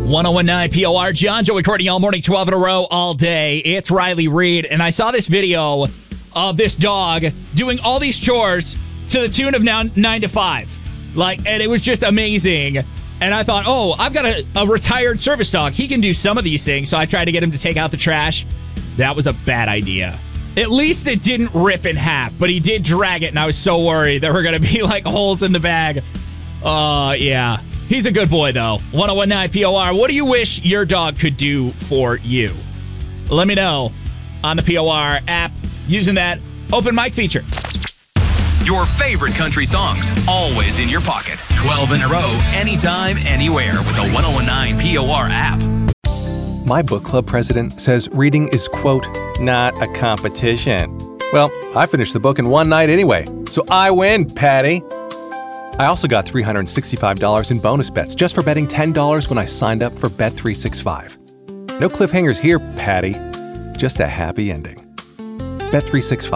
1019 POR, John, Joey, Courtney, all morning, 12 in a row, all day. It's Riley Reid, and I saw this video of this dog doing all these chores to the tune of now 9 to 5. And it was just amazing. And I thought, I've got a retired service dog. He can do some of these things. So I tried to get him to take out the trash. That was a bad idea. At least it didn't rip in half, but he did drag it, and I was so worried there were going to be holes in the bag. Yeah. He's a good boy, though. 1019 POR. What do you wish your dog could do for you? Let me know on the POR app using that open mic feature. Your favorite country songs, always in your pocket. 12 in a row, anytime, anywhere with the 1019 POR app. My book club president says reading is, quote, not a competition. Well, I finished the book in one night anyway, so I win, Patty. I also got $365 in bonus bets just for betting $10 when I signed up for Bet365. No cliffhangers here, Patty. Just a happy ending. Bet365.